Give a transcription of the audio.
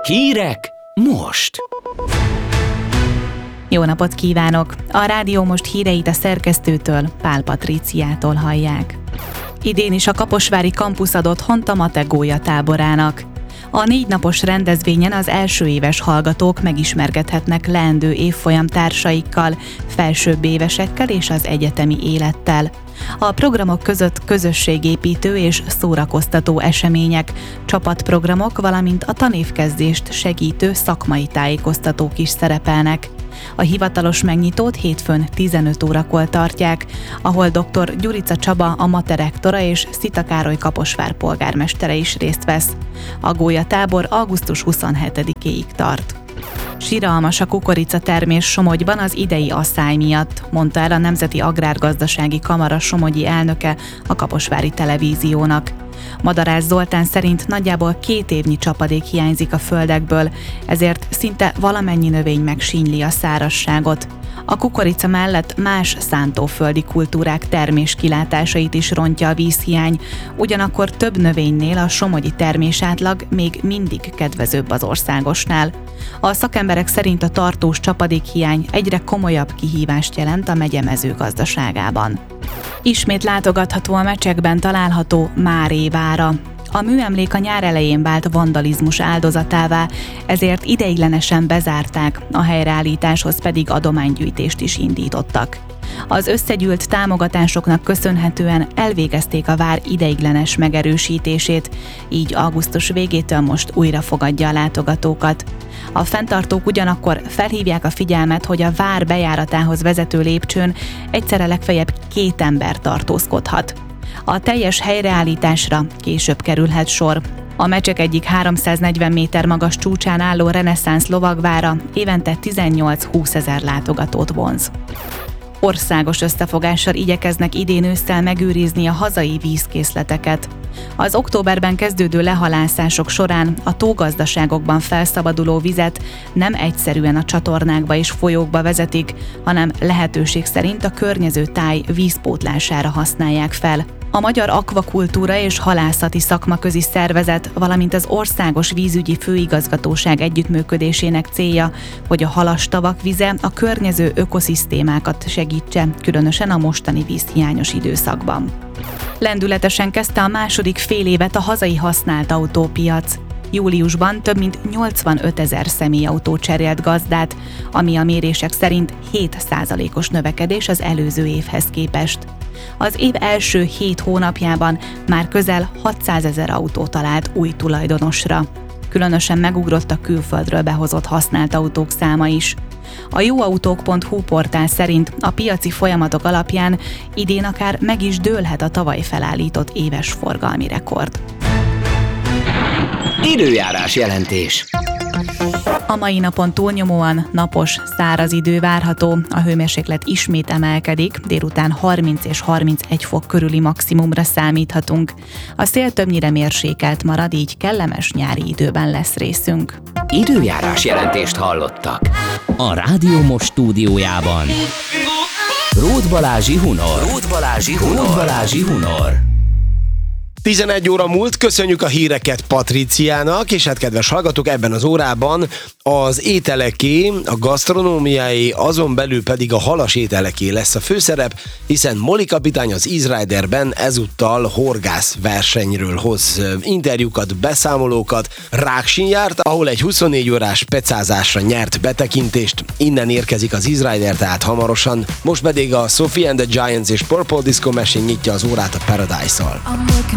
Hírek most! Jó napot kívánok! A Rádió Most híreit a szerkesztőtől, Pál Patríciától hallják. Idén is a kaposvári kampusz ad otthont a Mate gólyatáborának. A 4 napos rendezvényen az első éves hallgatók megismerkedhetnek leendő évfolyam társaikkal, felsőbb évesekkel és az egyetemi élettel. A programok között közösségépítő és szórakoztató események, csapatprogramok, valamint a tanévkezdést segítő szakmai tájékoztatók is szerepelnek. A hivatalos megnyitót hétfőn 15 órakor tartják, ahol dr. Gyurica Csaba, a Mate rektora és Szita Károly Kaposvár polgármestere is részt vesz. A gólyatábor augusztus 27-éig tart. Siralmas a kukoricatermés Somogyban az idei asszály miatt, mondta el a Nemzeti Agrárgazdasági Kamara somogyi elnöke a Kaposvári Televíziónak. Madarász Zoltán szerint nagyjából 2 évnyi csapadék hiányzik a földekből, ezért szinte valamennyi növény megsínyli a szárazságot. A kukorica mellett más szántóföldi kultúrák termés kilátásait is rontja a vízhiány, ugyanakkor több növénynél a somogyi termésátlag még mindig kedvezőbb az országosnál. A szakemberek szerint a tartós csapadékhiány egyre komolyabb kihívást jelent a megye mezőgazdaságában. Ismét látogatható a Mecsekben található Máré vára. A műemlék a nyár elején vált vandalizmus áldozatává, ezért ideiglenesen bezárták, a helyreállításhoz pedig adománygyűjtést is indítottak. Az összegyűlt támogatásoknak köszönhetően elvégezték a vár ideiglenes megerősítését, így augusztus végétől most újra fogadja a látogatókat. A fenntartók ugyanakkor felhívják a figyelmet, hogy a vár bejáratához vezető lépcsőn egyszerre legfeljebb 2 ember tartózkodhat. A teljes helyreállításra később kerülhet sor. A Mecsek egyik 340 méter magas csúcsán álló reneszánsz lovagvára évente 18-20 ezer látogatót vonz. Országos összefogással igyekeznek idén ősszel megőrizni a hazai vízkészleteket. Az októberben kezdődő lehalászások során a tógazdaságokban felszabaduló vizet nem egyszerűen a csatornákba és folyókba vezetik, hanem lehetőség szerint a környező táj vízpótlására használják fel. A Magyar Akvakultúra és Halászati Szakmaközi Szervezet, valamint az Országos Vízügyi Főigazgatóság együttműködésének célja, hogy a halastavak vize a környező ökoszisztémákat segítse, különösen a mostani vízhiányos időszakban. Lendületesen kezdte a második félévet a hazai használt autópiac. Júliusban több mint 85 ezer személyautó cserélt gazdát, ami a mérések szerint 7%-os növekedés az előző évhez képest. Az év első 7 hónapjában már közel 600 ezer autó talált új tulajdonosra. Különösen megugrott a külföldről behozott használt autók száma is. A jóautók.hu portál szerint a piaci folyamatok alapján idén akár meg is dőlhet a tavaly felállított éves forgalmi rekord. Időjárás jelentés. A mai napon túlnyomóan napos, száraz idő várható, a hőmérséklet ismét emelkedik, délután 30 és 31 fok körüli maximumra számíthatunk. A szél többnyire mérsékelt marad, így kellemes nyári időben lesz részünk. Időjárás jelentést hallottak. A Rádió Most stúdiójában Róth Balázsi Hunor. 11 óra múlt, köszönjük a híreket Patriciának, és hát kedves hallgatók, ebben az órában az ételeké, a gasztronómiai, azon belül pedig a halas ételeké lesz a főszerep, hiszen Moli kapitány az Easy Riderben ezúttal horgász versenyről hoz interjúkat, beszámolókat. Ráksin járt, ahol egy 24 órás pecázásra nyert betekintést. Innen érkezik az Easy Rider, tehát hamarosan. Most pedig a Sophie and the Giants és Purple Disco Machine nyitja az órát a Paradise-szal.